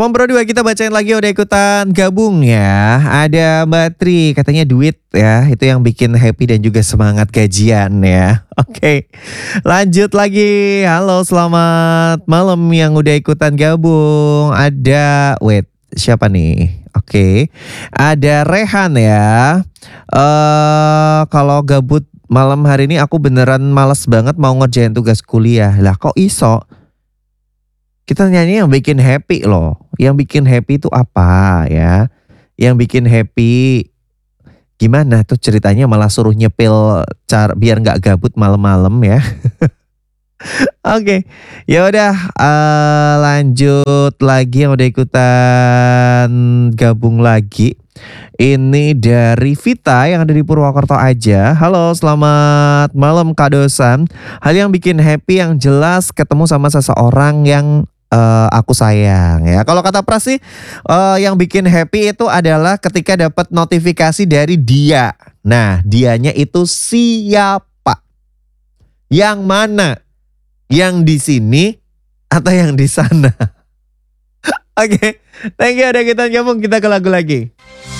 Bro 2 kita bacain lagi udah ikutan gabung ya. Ada Mbak Tri katanya duit ya, itu yang bikin happy dan juga semangat gajian ya. Oke. Lanjut lagi. Halo, selamat malam yang udah ikutan gabung. Ada siapa nih? Oke. Ada Rehan ya. Kalau gabut malam hari ini aku beneran males banget mau ngerjain tugas kuliah. Lah kok iso? Kita nyanyi yang bikin happy loh. Yang bikin happy itu apa ya? Yang bikin happy gimana tuh ceritanya, malah suruh nyepil biar nggak gabut malam-malam ya. Oke. Ya udah, lanjut lagi yang udah ikutan gabung lagi. Ini dari Vita yang ada di Purwokerto aja. Halo, selamat malam Kak Dosan. Hal yang bikin happy yang jelas ketemu sama seseorang yang aku sayang ya. Kalau kata Pras sih, yang bikin happy itu adalah ketika dapat notifikasi dari dia. Nah, dianya itu siapa? Yang mana? Yang di sini atau yang di sana? Oke, thank you udah kita gabung, kita ke lagu lagi.